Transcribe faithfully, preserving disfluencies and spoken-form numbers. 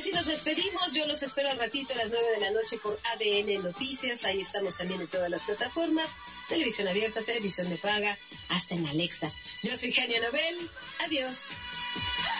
así nos despedimos. Yo los espero al ratito a las nueve de la noche por A D N Noticias. Ahí estamos también en todas las plataformas. Televisión abierta, televisión de paga, hasta en Alexa. Yo soy Jania Nobel. Adiós.